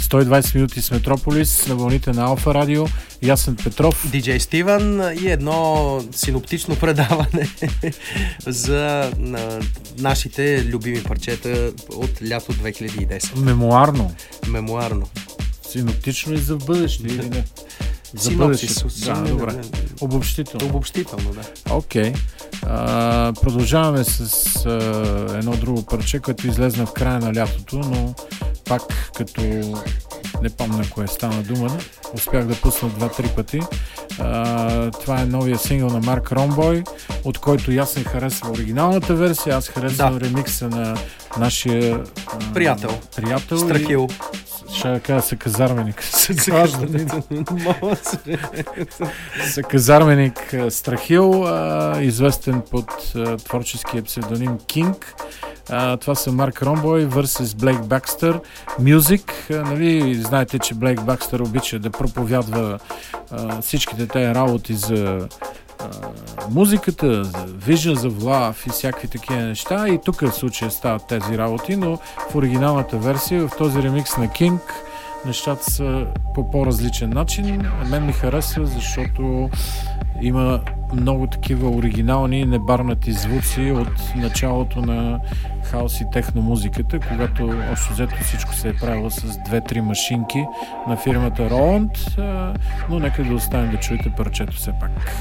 120 минути с Метрополис на вълните на Алфа Радио. Ясен Петров, Диджей Стивън и едно синоптично предаване за нашите любими парчета от лято 2010. Мемуарно. Синоптично и за бъдеще или не? За Синопсис. бъдеще. Да, добре. Обобщително, да. Окей. Продължаваме с едно друго парче, което излезна в края на лятото, но пак като не помня кое стана дума, успях да пусна 2-3 пъти. Това е новия сингъл на Марк Ромбой, от който Ясен харесва оригиналната версия, аз харесвам ремикса на нашия приятел Страхил. Ще кажа съказарменик. Съказарменик Страхил, известен под творческия псевдоним Кинг. Това са Марк Ромбой versus Блейк Бакстър. Music. Нали, знаете, че Блейк Бакстър обича да проповядва всичките тези работи за музиката, за Vision, за Love и всякакви такива неща. И тук в случая стават тези работи, но в оригиналната версия, в този ремикс на King, нещата са по по-различен начин. Мен ми харесва, защото има много такива оригинални, небарнати звуци от началото на хаос и техномузиката, когато общо взето всичко се е правило с 2-3 машинки на фирмата Roland, но нека да оставим да чуете парчето все пак.